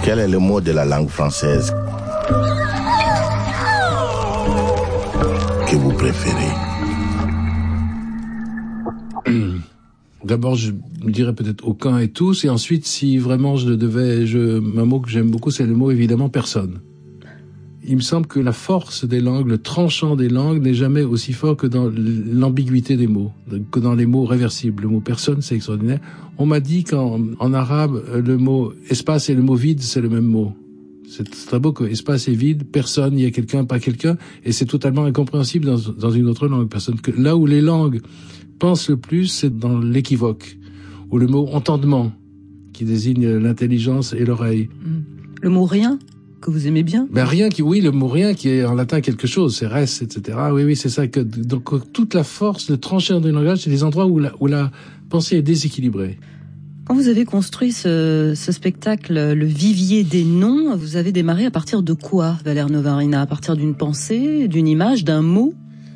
Quel est le mot de la langue française que vous préférez? D'abord, je dirais peut-être aucun et tous, et ensuite, si vraiment un mot que j'aime beaucoup, c'est le mot évidemment personne. Il me semble que la force des langues, le tranchant des langues n'est jamais aussi fort que dans l'ambiguïté des mots, que dans les mots réversibles. Le mot personne, c'est extraordinaire. On m'a dit qu'en arabe, le mot espace et le mot vide, c'est le même mot. C'est très beau que espace et vide, personne, il y a quelqu'un, pas quelqu'un, et c'est totalement incompréhensible dans une autre langue. Personne que là où les langues pensent le plus, c'est dans l'équivoque, ou le mot entendement, qui désigne l'intelligence et l'oreille. Le mot rien, que vous aimez bien? Le mot rien qui est en latin quelque chose, c'est res, etc. Oui, c'est ça. Donc toute la force, le tranchant du langage, c'est des endroits où la pensée est déséquilibrée. Quand vous avez construit ce spectacle, Le Vivier des Noms, vous avez démarré à partir de quoi, Valère Novarina? À partir d'une pensée, d'une image, d'un mot?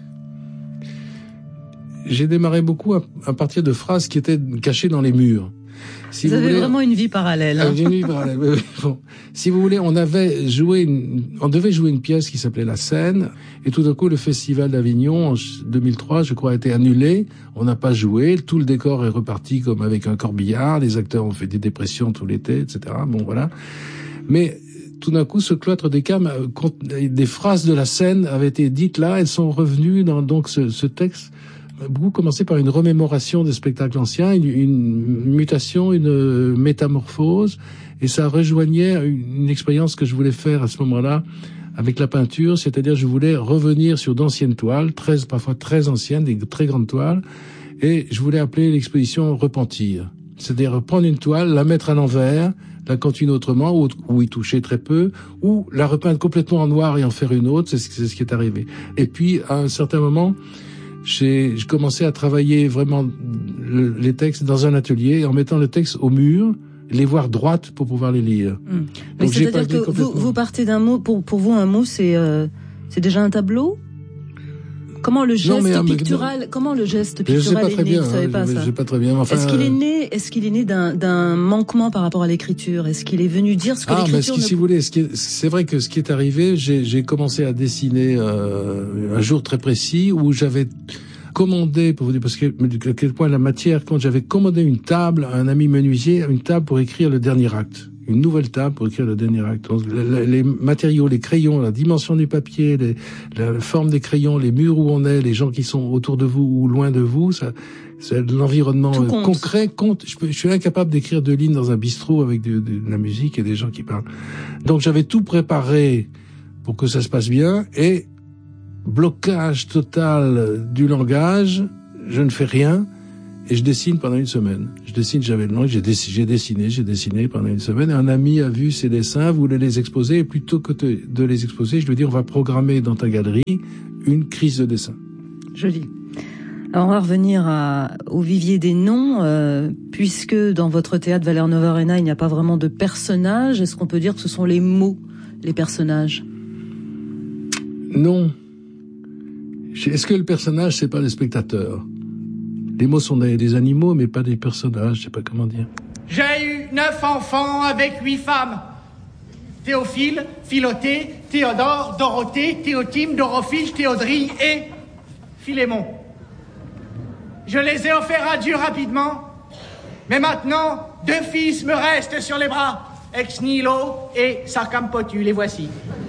J'ai démarré beaucoup à partir de phrases qui étaient cachées dans les murs. Vous avez vraiment une vie parallèle. Hein. Une vie parallèle. Oui. Bon. Si vous voulez, on devait jouer une pièce qui s'appelait La Scène, et tout d'un coup, le Festival d'Avignon, en 2003, je crois, a été annulé. On n'a pas joué. Tout le décor est reparti comme avec un corbillard. Les acteurs ont fait des dépressions tout l'été, etc. Bon, voilà. Mais tout d'un coup, ce cloître des Cames, des phrases de La Scène avaient été dites là. Elles sont revenues dans donc ce texte. Beaucoup commencé par une remémoration des spectacles anciens, une mutation, une métamorphose, et ça rejoignait une expérience que je voulais faire à ce moment-là avec la peinture, c'est-à-dire je voulais revenir sur d'anciennes toiles, parfois très anciennes, des très grandes toiles, et je voulais appeler l'exposition Repentir. C'est-à-dire prendre une toile, la mettre à l'envers, la continuer autrement, ou y toucher très peu, ou la repeindre complètement en noir et en faire une autre, c'est ce qui est arrivé. Et puis, à un certain moment, j'ai commencé à travailler vraiment les textes dans un atelier en mettant le texte au mur, les voir droites pour pouvoir les lire. Mais c'est-à-dire que vous partez d'un mot, pour vous un mot c'est déjà un tableau? Comment le geste pictural est né, vous savez pas ça? Je sais pas très bien. Enfin, est-ce qu'il est né d'un manquement par rapport à l'écriture? Est-ce qu'il est venu dire ce que l'écriture si vous voulez, c'est vrai que ce qui est arrivé, j'ai commencé à dessiner un jour très précis où j'avais commandé, pour vous dire, parce que à quel point la matière, quand j'avais commandé une table à un ami menuisier, une table pour écrire le dernier acte. Une nouvelle table pour écrire le dernier acte. Donc, les matériaux, les crayons, la dimension du papier, la forme des crayons, les murs où on est, les gens qui sont autour de vous ou loin de vous, c'est l'environnement concret compte. Je suis incapable d'écrire 2 lignes dans un bistrot avec de la musique et des gens qui parlent. Donc j'avais tout préparé pour que ça se passe bien, et blocage total du langage, je ne fais rien. Et je dessine pendant une semaine. J'avais le nom, j'ai dessiné pendant une semaine. Et un ami a vu ces dessins, voulait les exposer, et plutôt que de les exposer, je lui ai dit, on va programmer dans ta galerie une crise de dessin. Joli. Alors on va revenir au Vivier des Noms, puisque dans votre théâtre Valère Novarina, il n'y a pas vraiment de personnages. Est-ce qu'on peut dire que ce sont les mots, les personnages? Non. Est-ce que le personnage, c'est pas le spectateur? Les mots sont des animaux, mais pas des personnages, je sais pas comment dire. J'ai eu 9 enfants avec 8 femmes. Théophile, Philothée, Théodore, Dorothée, Théotime, Dorophile, Théodrie et Philémon. Je les ai offerts à Dieu rapidement, mais maintenant, 2 fils me restent sur les bras, Ex Nihilo et Sarcampotu, les voici.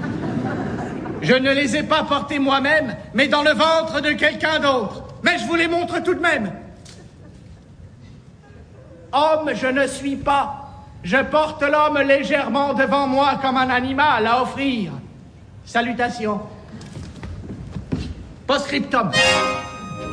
Je ne les ai pas portés moi-même, mais dans le ventre de quelqu'un d'autre. Mais je vous les montre tout de même. Homme, je ne suis pas. Je porte l'homme légèrement devant moi comme un animal à offrir. Salutations. Postscriptum.